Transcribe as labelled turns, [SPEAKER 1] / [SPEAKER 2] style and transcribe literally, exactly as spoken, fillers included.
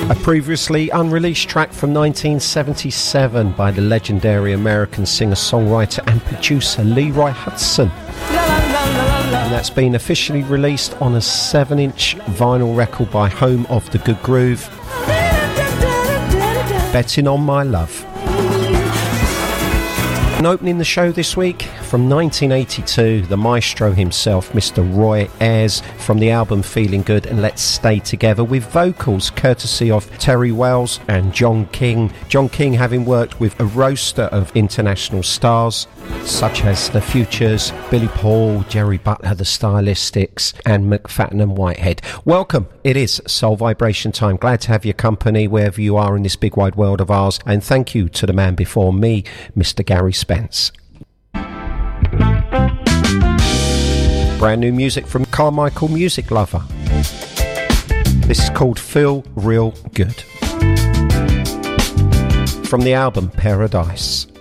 [SPEAKER 1] A previously unreleased track from nineteen seventy-seven by the legendary American singer-songwriter and producer Leroy Hutson. And that's been officially released on a seven inch vinyl record by Home of the Good Groove. Betting on My Love. And opening the show this week, from nineteen eighty-two, the maestro himself, Mister Roy Ayers, from the album Feeling Good and Let's Stay Together, with vocals courtesy of Terry Wells and John King. John King having worked with a roster of international stars such as The Futures, Billy Paul, Jerry Butler, The Stylistics and McFadden and Whitehead. Welcome, it is Soul Vibration time. Glad to have your company wherever you are in this big wide world of ours, and thank you to the man before me, Mister Gary Spence. Brand new music from Carmichael Music Lover. This is called Feel Real Good, from the album Paradise.